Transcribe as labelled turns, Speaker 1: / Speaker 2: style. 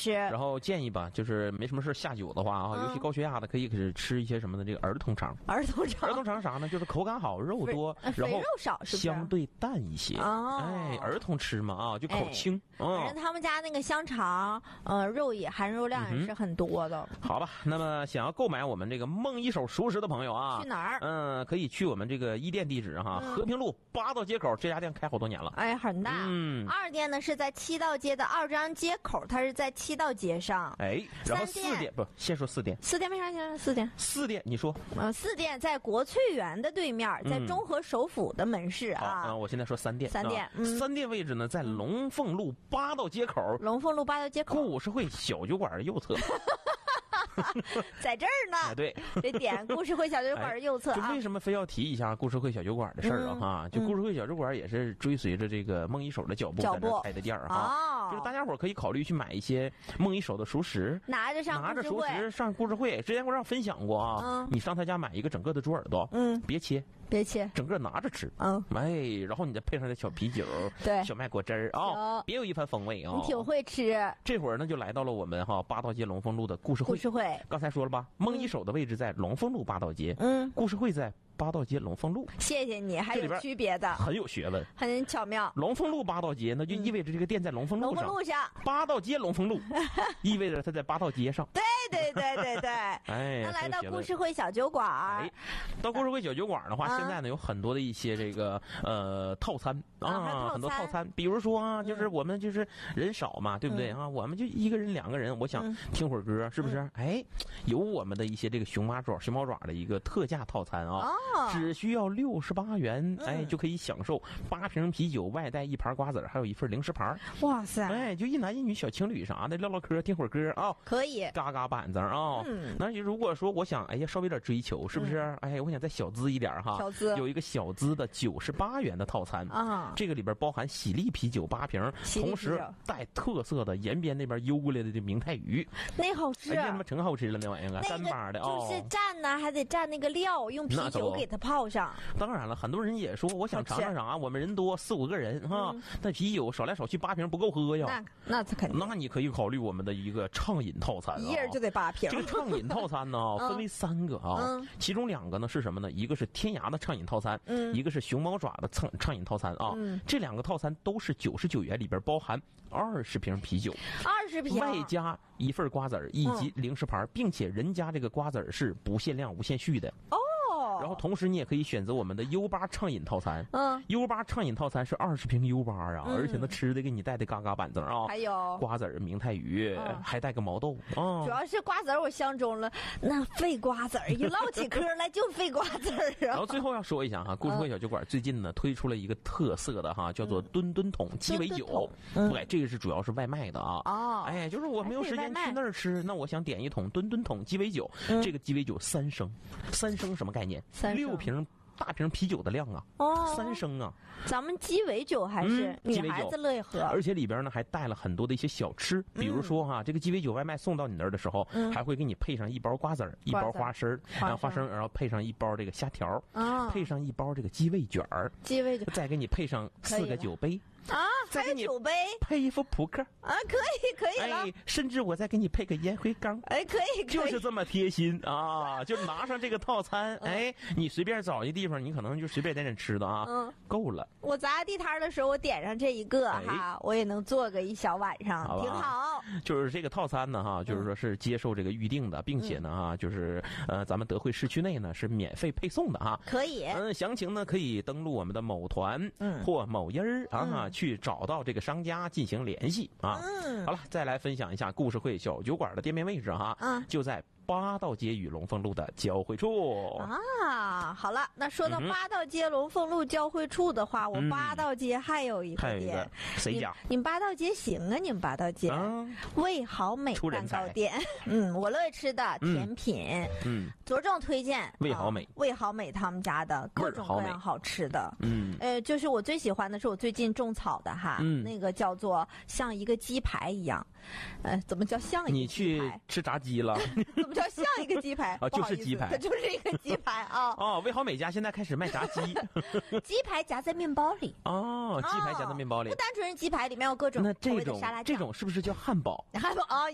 Speaker 1: 吃。
Speaker 2: 然后建议吧，就是没什么事下酒的话啊，尤其高血压的，可以吃一些什么的这个儿童肠。
Speaker 1: 儿童肠
Speaker 2: 啥呢？就是口感好，肉多，然后
Speaker 1: 肉少，是不是
Speaker 2: 相对淡一些。哎，儿童吃嘛啊，就口轻。
Speaker 1: 反正他们家那个香肠，肉也含肉量也是很多的。
Speaker 2: 好吧，那么想要购买我们这个梦一手熟食的朋友啊，
Speaker 1: 去哪儿？
Speaker 2: 可以去我们这个一店地址哈，和平路8道街口，这家店开好多年了。
Speaker 1: 哎，很大。2店呢是在7道街的2张街口，它是在7道街上。
Speaker 2: 哎，然后4店不，先说4店。
Speaker 1: 4店为啥先说4店
Speaker 2: ？4店你说
Speaker 1: ？4店在国粹园的对面，在中和首府的门市啊。
Speaker 2: 我现在说3店。
Speaker 1: 3店
Speaker 2: ，3店位置呢在龙凤路8道街口。
Speaker 1: 龙凤路8道街口，
Speaker 2: 故事会小酒馆右侧。
Speaker 1: 在这儿呢，
Speaker 2: 对，
Speaker 1: 这点故事会小酒馆右侧
Speaker 2: 就为什么非要提一下故事会小酒馆的事儿啊？哈，就故事会小酒馆也是追随着这个梦一手的脚步在那开的店儿哈。就是大家伙可以考虑去买一些梦一手的熟食，拿着熟食上故事会。之前我让分享过啊，你上他家买一个整个的猪耳朵，别切，整个拿着吃，然后你再配上点小啤酒，
Speaker 1: 对，
Speaker 2: 小麦果汁儿啊，别有一番风味啊。
Speaker 1: 你挺会吃。
Speaker 2: 这会儿呢，就来到了我们8道街龙凤路的故事会。刚才说了吧，梦一手的位置在龙凤路8道街，故事会在8道街龙凤路。谢
Speaker 1: 谢你，还有区别的，
Speaker 2: 很有学问，
Speaker 1: 很巧妙。
Speaker 2: 龙凤路8道街，那就意味着这个店在龙凤路上。8道街龙凤路，意味着它在8道街上。
Speaker 1: 对。哎，那来到故事会小酒馆，
Speaker 2: 到故事会小酒馆的话，现在呢有很多的一些这个套餐啊，很多套餐。比如说啊，就是我们就是人少嘛，对不对啊？我们就1个人2个人，我想听会儿歌，是不是？哎，有我们的一些这个熊猫爪的一个特价套餐啊，只需要68元，哎，就可以享受8瓶啤酒，外带1盘瓜子，还有1份零食盘。
Speaker 1: 哇塞！
Speaker 2: 哎，就一男一女小情侣啥的，唠嗑，听会儿歌啊，
Speaker 1: 可以
Speaker 2: 嘎嘎板子啊。那如果说我想，哎呀，稍微有点追求，是不是？哎，我想再小资一点哈，有一个小资的98元的套餐啊，这个里边包含喜力啤酒8瓶，同时带特色的延边那边邮过来的明太鱼，
Speaker 1: 那好吃，
Speaker 2: 哎呀，他妈真好吃了那玩意儿啊，干巴的
Speaker 1: 哦。就是蘸呢，还得蘸那个料，用啤酒给它泡上。
Speaker 2: 当然了，很多人也说，我想尝尝啊，我们人多4、5个人哈，那啤酒少来少去8瓶不够喝呀。
Speaker 1: 那肯定。
Speaker 2: 那你可以考虑我们的一个畅饮套餐，
Speaker 1: 一人就得8瓶。
Speaker 2: 这个畅饮套餐呢，分为3个啊，其中2个呢是什么呢？一个是天涯的畅饮套餐，一个是熊猫爪的畅饮套餐啊。这2个套餐都是99元，里边包含20瓶啤酒
Speaker 1: ，20瓶，
Speaker 2: 外加1份瓜子以及零食盘，并且人家这个瓜子是不限量、无限续的哦。然后同时你也可以选择我们的 U8 畅饮套餐，U8 畅饮套餐是20瓶 U8啊，而且那吃的给你带的嘎嘎板子啊，
Speaker 1: 还有
Speaker 2: 瓜子、明太鱼，还带个毛豆啊。
Speaker 1: 主要是瓜子我相中了，那费瓜子一唠起嗑来就费瓜子啊。
Speaker 2: 然后最后要说一下哈，故事会小酒馆最近呢推出了一个特色的哈，叫做吨吨桶鸡尾酒，对，这个是主要是外卖的啊。哎，就是我没有时间去那儿吃，那我想点一桶吨吨桶鸡尾酒，这个鸡尾酒3升，3升什么概念？6瓶大瓶啤酒的量啊，3升啊。
Speaker 1: 咱们鸡尾酒还是女孩子乐意喝，
Speaker 2: 而且里边呢还带了很多的一些小吃，比如说哈，这个鸡尾酒外卖送到你那儿的时候，还会给你配上1包瓜子儿，1包花生，然后配上1包这个虾条，配上1包这个鸡尾卷儿，再给你配上4个酒杯。
Speaker 1: 再给你酒杯，
Speaker 2: 配一副扑克
Speaker 1: 啊，可以了。
Speaker 2: 哎，甚至我再给你配个烟灰缸，
Speaker 1: 哎，可以，
Speaker 2: 就是这么贴心啊！就拿上这个套餐，哎，你随便找一地方，你可能就随便点点吃的啊，够了。
Speaker 1: 我砸地摊的时候，我点上这一个哈，我也能做个1小晚上，挺好。
Speaker 2: 就是这个套餐呢哈，就是说是接受这个预定的，并且呢哈，就是咱们德惠市区内呢是免费配送的哈，
Speaker 1: 可以。
Speaker 2: 详情呢可以登录我们的某团或某音儿啊。去找到这个商家进行联系啊。好了，再来分享一下故事会小酒馆的店面位置哈，就在8道街与龙凤路的交汇处
Speaker 1: 啊。好了，那说到8道街龙凤路交汇处的话，我8道街还有一个店，
Speaker 2: 谁家？
Speaker 1: 你们8道街行啊？你们8道街味好美蛋糕店，我乐意吃的甜品，着重推荐
Speaker 2: 味好美，
Speaker 1: 味好美他们家的各种各样好吃的，就是我最喜欢的是我最近种草的哈，那个叫做像一个鸡排一样，怎么叫像一个鸡排？
Speaker 2: 你去吃炸鸡了？
Speaker 1: 怎么叫像一个鸡排？
Speaker 2: 就是鸡排，
Speaker 1: 它就是一个鸡排啊！
Speaker 2: 味好美家现在开始卖炸鸡，
Speaker 1: 鸡排夹在面包里
Speaker 2: 鸡排夹在面包里，
Speaker 1: 不单纯是鸡排，里面有各种口味的沙拉酱。
Speaker 2: 这种是不是叫汉堡？
Speaker 1: 汉堡啊！